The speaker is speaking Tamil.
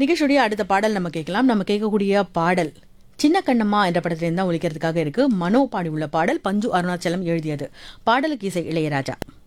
நிகழ்ச்சியுடைய அடுத்த பாடல் நம்ம கேட்கலாம். நம்ம கேட்கக்கூடிய பாடல் சின்ன கண்ணம்மா என்ற படத்திலிருந்து தான் ஒலிக்கிறதுக்காக இருக்கு. மனோ பாடி உள்ள பாடல் பஞ்சு அருணாச்சலம் எழுதியது. பாடலுக்கு இசை இளையராஜா.